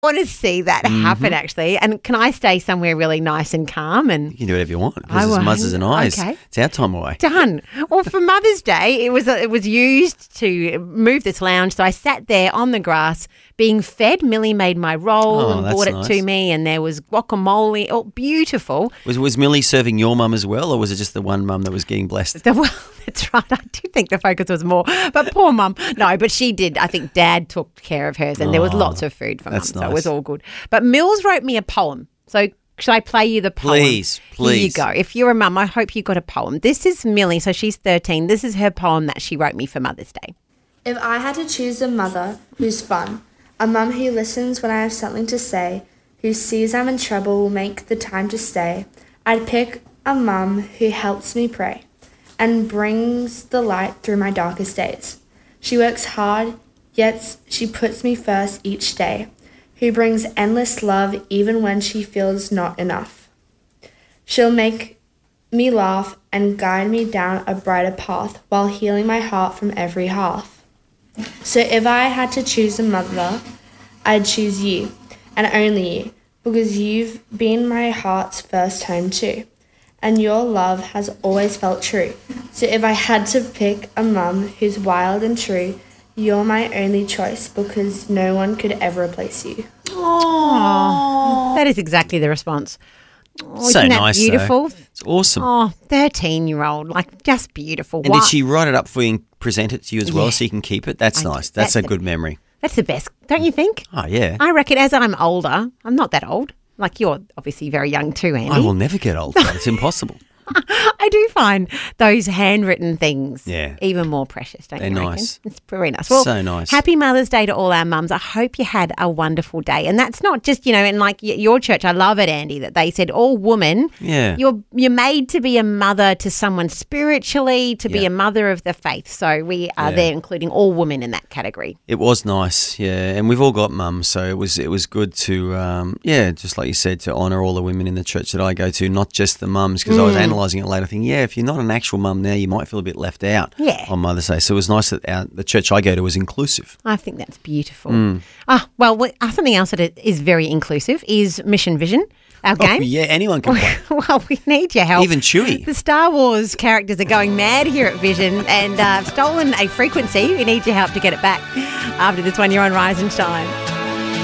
want to see that happen, actually. And can I stay somewhere really nice and calm? And You can do whatever you want. I This is won't. Mothers and Eyes. Okay. It's our time away. done. Well, for Mother's Day, it was used to move this lounge. So I sat there on the grass being fed. Millie made my roll Oh, and that's brought it nice. to me, and there was guacamole. Oh, beautiful. Was Millie serving your mum as well, or was it just the one mum that was getting blessed? Well, that's right. I did think the focus was more, but poor Mum. No, but she did. I think Dad took care of hers, and there was lots of food for Mum, that's so it was nice. all good. But Mills wrote me a poem. So should I play you the poem? Please. Here you go. If you're a mum, I hope you got a poem. This is Millie, so she's 13. This is her poem that she wrote me for Mother's Day. If I had to choose a mother who's fun, a mum who listens when I have something to say, who sees I'm in trouble will make the time to stay, I'd pick a mum who helps me pray and brings the light through my darkest days. She works hard, yet she puts me first each day, who brings endless love even when she feels not enough. She'll make me laugh and guide me down a brighter path while healing my heart from every half. So if I had to choose a mother, I'd choose you, and only you, because you've been my heart's first home too, and your love has always felt true. So if I had to pick a mum who's wild and true, you're my only choice, because no one could ever replace you. That is exactly the response. Oh, So isn't that nice, though. beautiful? It's awesome. Oh, 13-year-old, like just beautiful. And did she write it up for you and present it to you as well Yeah. so you can keep it? That's I nice. did. That's That's a the- good memory. That's the best, don't you think? Oh, yeah. I reckon as I'm older, I'm not that old. Like you're obviously very young too, Andy. I will never get old. It's impossible. I do find those handwritten things Yeah. even more precious, don't They're you reckon? nice. It's very nice. Well, So nice. Happy Mother's Day to all our mums. I hope you had a wonderful day. And that's not just, in like your church, I love it, Andy, that they said all women, Yeah. you're made to be a mother to someone spiritually, to be Yeah. a mother of the faith. So we are Yeah. there including all women in that category. It was nice, yeah, and we've all got mums, so it was good to, just like you said, to honour all the women in the church that I go to, not just the mums, because I was analysing it later, thinking, if you're not an actual mum now, you might feel a bit left out on Mother's Day. So it was nice that the church I go to was inclusive. I think that's beautiful. Something else that is very inclusive is Mission Vision, our Oh, game. yeah, anyone can play. Well, we need your help. Even Chewie. The Star Wars characters are going mad here at Vision and have stolen a frequency. We need your help to get it back. After this one, you're on Rise and Shine.